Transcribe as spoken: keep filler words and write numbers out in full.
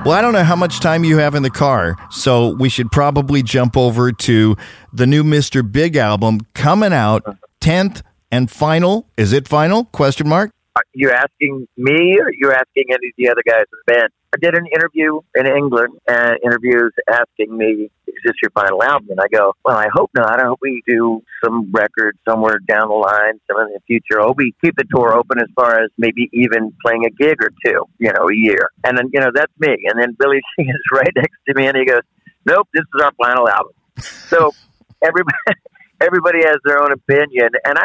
Well, I don't know how much time you have in the car, so we should probably jump over to the new Mister Big album coming out tenth and final. Is it final? Question mark. Are you asking me, or you're asking any of the other guys in the band? I did an interview in England, and interviews asking me, is this your final album? And I go, well, I hope not. I hope we do some record somewhere down the line, some in the future. I hope we keep the tour open as far as maybe even playing a gig or two, you know, a year. And then, you know, that's me. And then Billy Sheehan is right next to me, and he goes, nope, this is our final album. So everybody, everybody has their own opinion. And I